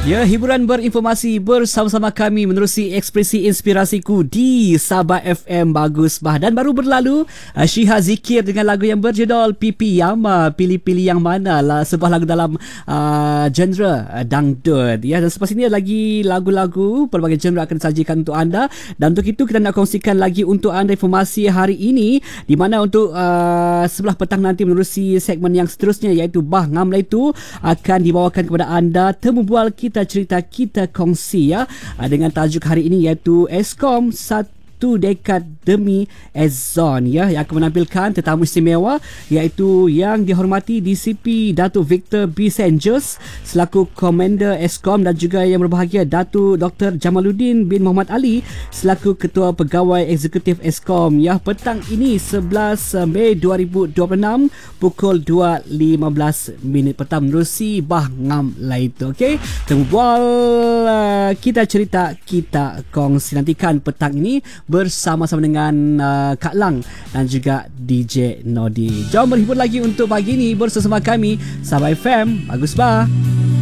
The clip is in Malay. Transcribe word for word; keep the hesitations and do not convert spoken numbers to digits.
Ya, hiburan berinformasi bersama-sama kami menerusi ekspresi inspirasiku di Sabah F M. Bagus bah. Dan baru berlalu uh, Syiha Zikir dengan lagu yang berjudul Pipi Yama, pilih-pilih yang mana lah, sebuah lagu dalam uh, genre uh, dangdut ya. Dan selepas ini lagi lagu-lagu pelbagai genre akan disajikan untuk anda. Dan untuk itu kita nak kongsikan lagi untuk anda informasi hari ini, di mana untuk uh, sebelah petang nanti menerusi segmen yang seterusnya iaitu Bah Ngam Itu akan dibawakan kepada anda temu bual kita Kita cerita, kita kongsi ya, dengan tajuk hari ini iaitu Eskom Satu Dekad Demi Ezon ya, yang akan menampilkan tetamu istimewa iaitu yang dihormati D C P Datuk Victor B. Senjos selaku Komander Eskom, dan juga yang berbahagia Datuk Doktor Jamaluddin bin Muhammad Ali selaku Ketua Pegawai Eksekutif Eskom ya. Petang ini sebelas Mei dua ribu dua puluh enam pukul dua lima belas minit petang menerusi Bah Ngam Itu. Okey, temu bual uh, kita cerita, kita kongsi. Nantikan petang ini bersama-sama dengan uh, Kak Lang dan juga D J Nodi. Jom berhibur lagi untuk pagi ini bersama kami Sabah F M. Bagus bah.